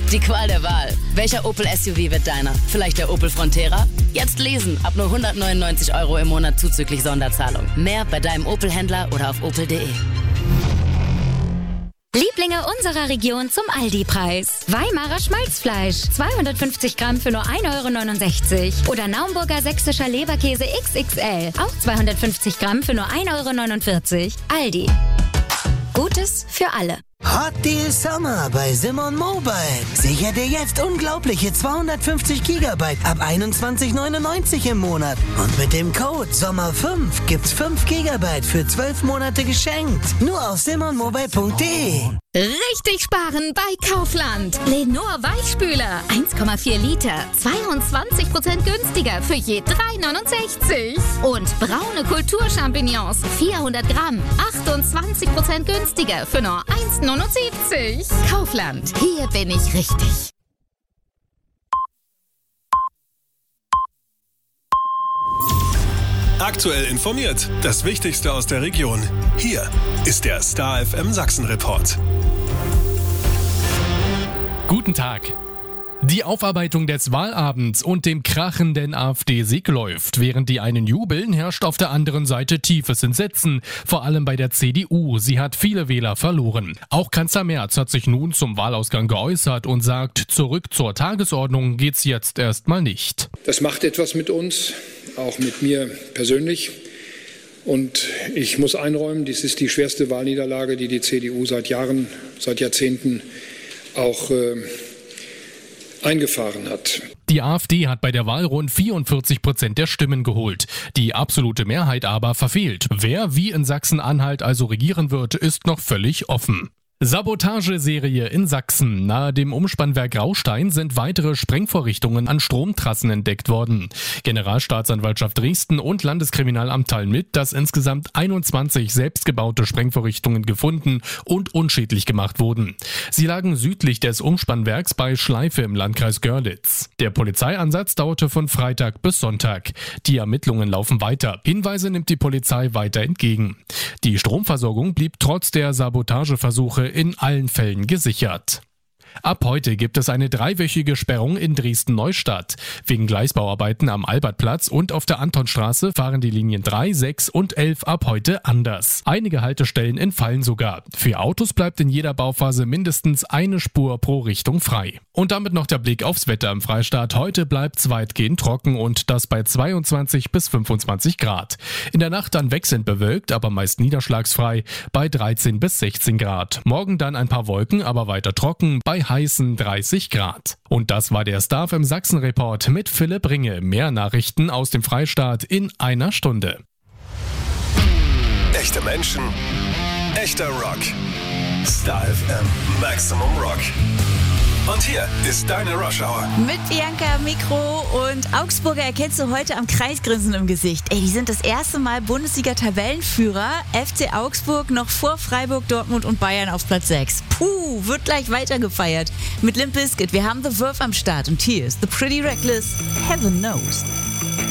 Die Qual der Wahl. Welcher Opel SUV wird deiner? Vielleicht der Opel Frontera? Jetzt lesen, ab nur 199 € im Monat zuzüglich Sonderzahlung. Mehr bei deinem Opel-Händler oder auf opel.de. Lieblinge unserer Region zum Aldi-Preis. Weimarer Schmalzfleisch, 250 Gramm für nur 1,69 € Oder Naumburger sächsischer Leberkäse XXL, auch 250 Gramm für nur 1,49 €. Aldi. Gutes für alle. Hot Deal Summer bei Simon Mobile. Sicher dir jetzt unglaubliche 250 GB ab 21,99 € im Monat. Und mit dem Code SOMMER5 gibt's 5 GB für 12 Monate geschenkt. Nur auf simonmobile.de. Richtig sparen bei Kaufland. Lenor Weichspüler, 1,4 Liter, 22% günstiger für je 3,69 €. Und braune Kulturchampignons, 400 Gramm, 28% günstiger für nur 1,79 €. Kaufland, hier bin ich richtig. Aktuell informiert, das Wichtigste aus der Region. Hier ist der Star FM Sachsen Report. Guten Tag. Die Aufarbeitung des Wahlabends und dem krachenden AfD-Sieg läuft. Während die einen jubeln, herrscht auf der anderen Seite tiefes Entsetzen. Vor allem bei der CDU. Sie hat viele Wähler verloren. Auch Kanzler Merz hat sich nun zum Wahlausgang geäußert und sagt, zurück zur Tagesordnung geht's jetzt erstmal nicht. Das macht etwas mit uns, auch mit mir persönlich. Und ich muss einräumen, dies ist die schwerste Wahlniederlage, die die CDU seit Jahren, seit Jahrzehnten auch eingefahren hat. Die AfD hat bei der Wahl rund 44% der Stimmen geholt. Die absolute Mehrheit aber verfehlt. Wer wie in Sachsen-Anhalt also regieren wird, ist noch völlig offen. Sabotageserie in Sachsen. Nahe dem Umspannwerk Raustein sind weitere Sprengvorrichtungen an Stromtrassen entdeckt worden. Generalstaatsanwaltschaft Dresden und Landeskriminalamt teilen mit, dass insgesamt 21 selbstgebaute Sprengvorrichtungen gefunden und unschädlich gemacht wurden. Sie lagen südlich des Umspannwerks bei Schleife im Landkreis Görlitz. Der Polizeieinsatz dauerte von Freitag bis Sonntag. Die Ermittlungen laufen weiter. Hinweise nimmt die Polizei weiter entgegen. Die Stromversorgung blieb trotz der Sabotageversuche in allen Fällen gesichert. Ab heute gibt es eine 3-wöchige Sperrung in Dresden-Neustadt. Wegen Gleisbauarbeiten am Albertplatz und auf der Antonstraße fahren die Linien 3, 6 und 11 ab heute anders. Einige Haltestellen entfallen sogar. Für Autos bleibt in jeder Bauphase mindestens eine Spur pro Richtung frei. Und damit noch der Blick aufs Wetter im Freistaat. Heute bleibt es weitgehend trocken und das bei 22 bis 25 Grad. In der Nacht dann wechselnd bewölkt, aber meist niederschlagsfrei bei 13 bis 16 Grad. Morgen dann ein paar Wolken, aber weiter trocken bei heißen 30 Grad. Und das war der Star FM Sachsen Report mit Philipp Ringe. Mehr Nachrichten aus dem Freistaat in einer Stunde. Echte Menschen, echter Rock. Star FM Maximum Rock. Und hier ist deine Rush Hour. Mit Bianca am Mikro und Augsburger erkennst du heute am Kreisgrinsen im Gesicht. Ey, die sind das erste Mal Bundesliga-Tabellenführer. FC Augsburg noch vor Freiburg, Dortmund und Bayern auf Platz 6. Puh, wird gleich weiter gefeiert. Mit Limp Bizkit, wir haben The Verve am Start und hier ist The Pretty Reckless, Heaven Knows.